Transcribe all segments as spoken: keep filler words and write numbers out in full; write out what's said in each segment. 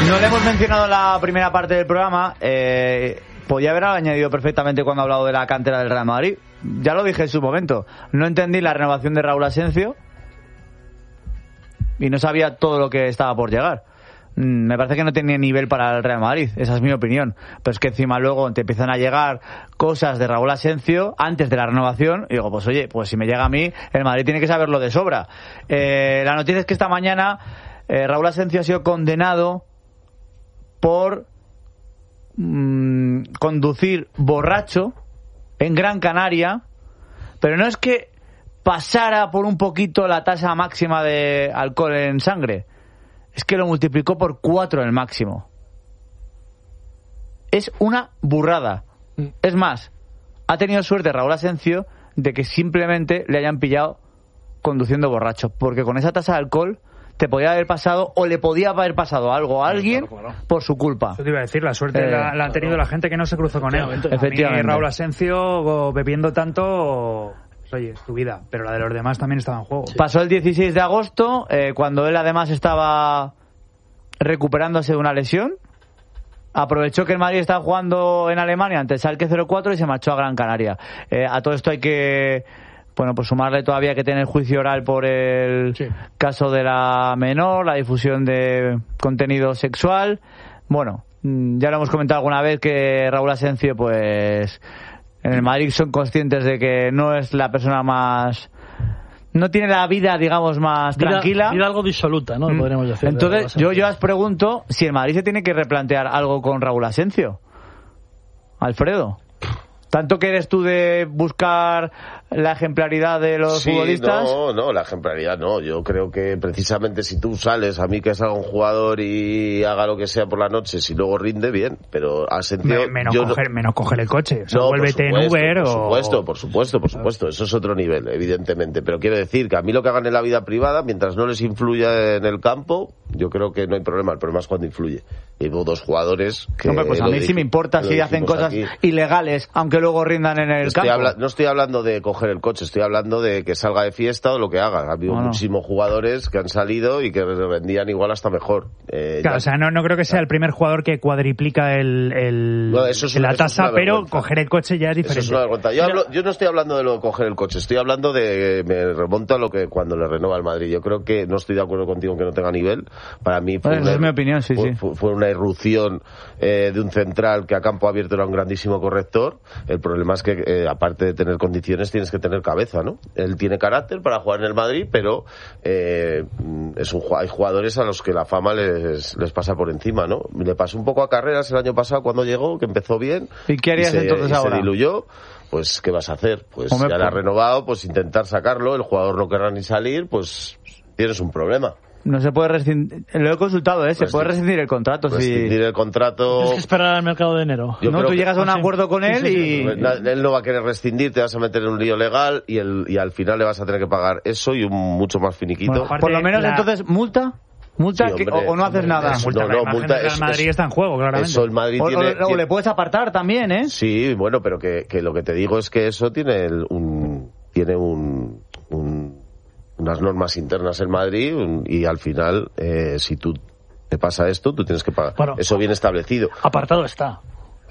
No le hemos mencionado en la primera parte del programa. Eh, podía haber añadido perfectamente cuando ha hablado de la cantera del Real Madrid. Ya lo dije en su momento. No entendí la renovación de Raúl Asencio y no sabía todo lo que estaba por llegar. Me parece que no tenía nivel para el Real Madrid, esa es mi opinión. Pero es que encima luego te empiezan a llegar cosas de Raúl Asencio antes de la renovación y digo, pues oye, pues si me llega a mí, el Madrid tiene que saberlo de sobra. Eh, la noticia es que esta mañana eh, Raúl Asencio ha sido condenado por mmm, conducir borracho en Gran Canaria, pero no es que pasara por un poquito la tasa máxima de alcohol en sangre, es que lo multiplicó por cuatro el máximo. Es una burrada. Es más, ha tenido suerte Raúl Asencio de que simplemente le hayan pillado conduciendo borracho, porque con esa tasa de alcohol te podía haber pasado o le podía haber pasado algo a alguien claro, claro. por su culpa. Eso te iba a decir, la suerte eh, la, la ha tenido claro. la gente que no se cruzó con él. Efectivamente. A mí, Raúl Asencio bebiendo tanto... Oye, es tu vida, pero la de los demás también estaba en juego. Sí. Pasó el dieciséis de agosto, eh, cuando él además estaba recuperándose de una lesión. Aprovechó que el Madrid estaba jugando en Alemania ante el Schalke cero cuatro y se marchó a Gran Canaria. Eh, a todo esto hay que, bueno, pues sumarle todavía que tiene el juicio oral por el sí. caso de la menor, la difusión de contenido sexual. Bueno, ya lo hemos comentado alguna vez que Raúl Asencio, pues... en el Madrid son conscientes de que no es la persona más... no tiene la vida, digamos, más vida, tranquila. Vida algo disoluta, ¿no? Mm. Podríamos decir. Entonces, yo, yo os pregunto si el Madrid se tiene que replantear algo con Raúl Asencio. Alfredo. ¿Tanto que eres tú de buscar la ejemplaridad de los sí, futbolistas? No, no, la ejemplaridad no. Yo creo que precisamente si tú sales, a mí que salga un jugador y haga lo que sea por la noche, si luego rinde, bien. Pero Asencio... Me, menos, yo coger, no... menos coger el coche. O sea, no, vuélvete en Uber por o... Por supuesto, por supuesto, por supuesto. Eso es otro nivel, evidentemente. Pero quiero decir que a mí lo que hagan en la vida privada, mientras no les influya en el campo, yo creo que no hay problema. El problema es cuando influye. Y hubo dos jugadores que... Hombre, pues a mí dije, sí me importa si hacen cosas aquí. ilegales, aunque luego rindan en el estoy campo. Habla- no estoy hablando de coger el coche, estoy hablando de que salga de fiesta o lo que haga. Ha habido no, muchísimos no. jugadores que han salido y que rendían igual hasta mejor. Eh, claro, ya... o sea, no, no creo que sea el primer jugador que cuadriplica el, el no, eso es una, la tasa, es pero coger el coche ya es diferente. Eso es una vergüenza. Yo, hablo, yo no estoy hablando de lo de coger el coche, estoy hablando de... Me remonto a lo que cuando le renova el Madrid. Yo creo que no estoy de acuerdo contigo en que no tenga nivel. Para mí fue, bueno, una, es mi opinión, sí, fue, sí. Fue, fue una irrupción eh, de un central que a campo abierto era un grandísimo corrector. El problema es que, eh, aparte de tener condiciones, tienes que tener cabeza, ¿no? Él tiene carácter para jugar en el Madrid, pero eh, es un, hay jugadores a los que la fama les, les pasa por encima, ¿no? Le pasó un poco a Carreras el año pasado cuando llegó, que empezó bien. ¿Y qué harías y se, entonces y ahora? Se diluyó. Pues, ¿qué vas a hacer? Pues Hombre, ya la has renovado, pues intentar sacarlo, el jugador no querrá ni salir, pues tienes un problema. No se puede rescindir, lo he consultado, ¿eh? Se puede rescindir el contrato. Rescindir si... el contrato... Tienes que esperar al mercado de enero. Yo no, tú llegas a un acuerdo con él sí, sí, y... Sí. Él no va a querer rescindir, te vas a meter en un lío legal y, el, y al final le vas a tener que pagar eso y un mucho más finiquito. Bueno, por lo menos la... entonces, ¿multa? ¿Multa sí, hombre, que, o, o no haces nada? Es, multa, no, no, multa es, el Madrid es, está en juego, claramente. Eso el Madrid o, tiene, o, o le puedes apartar también, ¿eh? Sí, bueno, pero que, que lo que te digo es que eso tiene el, un... Tiene un, un unas normas internas en Madrid y al final, eh, si tú te pasa esto, tú tienes que pagar. Bueno, eso bien establecido. Apartado está.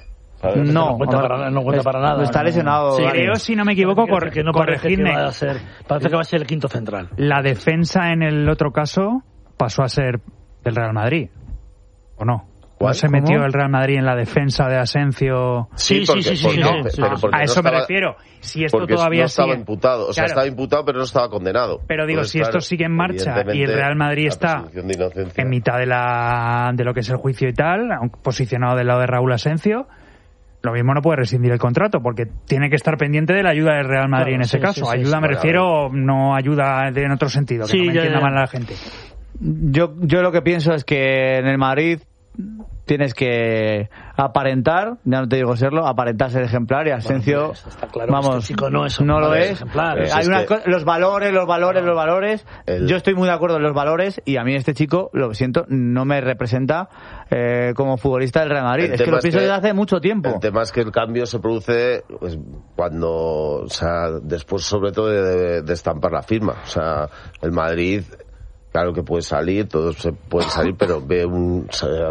No, no cuenta, para, no cuenta es, para nada. Está lesionado. Sí, creo, si no me equivoco, porque no corregirme. Que va a ser, parece que va a ser el quinto central. La defensa en el otro caso pasó a ser del Real Madrid, ¿o no? ¿No se metió ¿Cómo? el Real Madrid en la defensa de Asencio? Sí, sí, sí, sí, sí, no, sí, sí. Pero a eso no estaba, me refiero. Si esto porque todavía no estaba sigue, imputado, o sea, claro. estaba imputado, pero no estaba condenado. Pero digo, Entonces, si claro, esto sigue en marcha y el Real Madrid está en mitad de la de lo que es el juicio y tal, posicionado del lado de Raúl Asencio, lo mismo no puede rescindir el contrato, porque tiene que estar pendiente de la ayuda del Real Madrid claro, en ese sí, caso. Sí, sí, ayuda sí, me sí, refiero, vale. no ayuda en otro sentido, que sí, no me ya, entienda ya. mal a la gente. Yo, yo lo que pienso es que en el Madrid tienes que aparentar, ya no te digo serlo, aparentar ser ejemplar y Asencio, bueno, está claro, vamos, este chico no, es no lo es. Ejemplar, eh, hay una co- los valores, los valores, no. los valores. El... Yo estoy muy de acuerdo en los valores y a mí este chico, lo siento, no me representa eh, como futbolista del Real Madrid. El es que lo pienso es que desde hace mucho tiempo. El tema es que el cambio se produce pues, cuando, o sea, después sobre todo de, de, de estampar la firma. O sea, el Madrid Claro que puede salir, todos se pueden salir, pero ve un,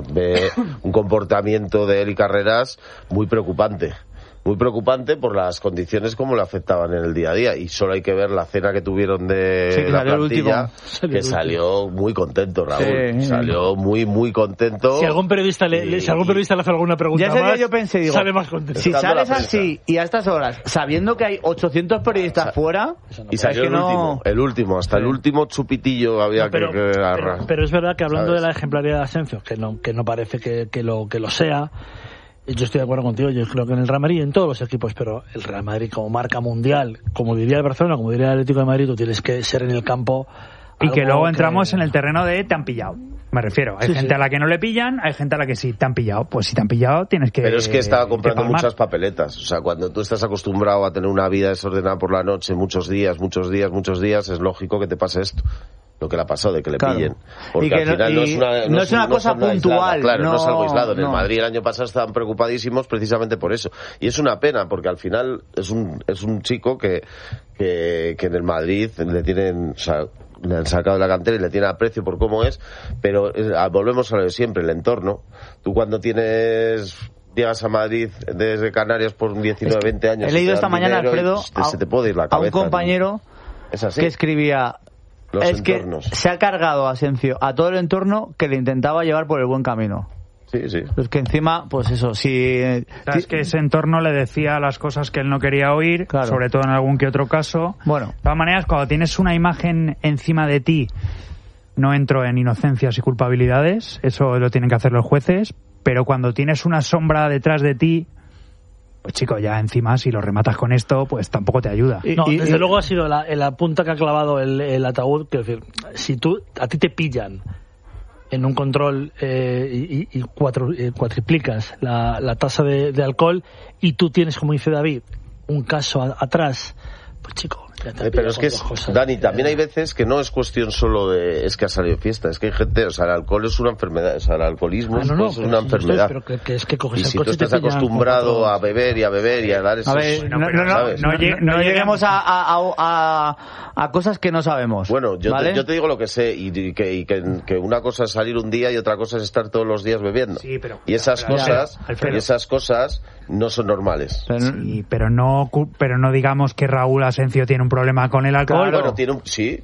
ve un comportamiento de él y Carreras muy preocupante. Muy preocupante por las condiciones como le afectaban en el día a día. Y solo hay que ver la cena que tuvieron de sí, que la salió plantilla, el que salió muy contento, Raúl. Sí. Salió muy, muy contento. Si algún periodista le, y, si algún periodista le hace alguna pregunta ya ese más, día yo pensé, digo, sale más contento. Si sales así y a estas horas, sabiendo que hay ochocientos periodistas Sa fuera... Y salió el no... último, el último, hasta sí. el último chupitillo había no, pero, que, que agarrar. Pero, pero es verdad que hablando ¿sabes? de la ejemplaridad de Asensio, que no, que no parece que, que, lo, que lo sea... Yo estoy de acuerdo contigo, yo creo que en el Real Madrid, en todos los equipos, pero el Real Madrid como marca mundial, como diría el Barcelona, como diría el Atlético de Madrid, tú tienes que ser en el campo... Y que luego que... entramos en el terreno de te han pillado. Me refiero, hay sí, gente sí. a la que no le pillan, hay gente a la que sí te han pillado. Pues si te han pillado tienes que... Pero es que estaba comprando muchas papeletas. O sea, cuando tú estás acostumbrado a tener una vida desordenada por la noche, muchos días, muchos días, muchos días, es lógico que te pase esto. Lo que le ha pasado, de que le claro. pillen. Porque y que al final no, no es una, no no es una no cosa puntual. Aislada, claro, no, no es algo aislado. En no. el Madrid el año pasado estaban preocupadísimos precisamente por eso. Y es una pena, porque al final es un, es un chico que, que, que en el Madrid le tienen... O sea, le han sacado de la cantera y le tiene aprecio por cómo es, pero eh, volvemos a lo de siempre, el entorno. Tú cuando tienes... llegas a Madrid desde Canarias por diecinueve, veinte años... He leído esta mañana, Alfredo, y, a, se te puede ir la cabeza, a un compañero ¿Es así? que escribía... Los es entornos. que se ha cargado a Asensio a todo el entorno que le intentaba llevar por el buen camino. Sí, sí. Es que encima, pues eso, si... Es que ese entorno le decía las cosas que él no quería oír, claro. sobre todo en algún que otro caso. Bueno. De todas maneras, cuando tienes una imagen encima de ti, no entro en inocencias y culpabilidades, eso lo tienen que hacer los jueces, pero cuando tienes una sombra detrás de ti... Pues chico, ya encima si lo rematas con esto, pues tampoco te ayuda. No, y, desde y, luego ha sido la, la punta que ha clavado el, el ataúd. Que decir, si tú a ti te pillan en un control eh, y, y cuatro, eh, cuatriplicas la, la tasa de, de alcohol y tú tienes, como dice David, un caso a, atrás, pues chico... Eh, pero es que, es, cosas, Dani, también hay veces que no es cuestión solo de es que ha salido fiesta, es que hay gente, o sea, el alcohol es una enfermedad, o sea, el alcoholismo ah, no, no, es una enfermedad. Estoy, pero que, que es que coges y si el tú estás acostumbrado a beber y a beber y a dar esos... A ver, no, no, no, no, no, no lleguemos a, a, a, a cosas que no sabemos. Bueno, yo, ¿vale? te, yo te digo lo que sé y, y, que, y que, que una cosa es salir un día y otra cosa es estar todos los días bebiendo. Sí, pero, y esas pero, cosas, Alfredo. y esas cosas no son normales. Pero, sí, pero no, pero no digamos que Raúl Asensio tiene un problema con el alcohol. Claro, bueno, tiene un, sí,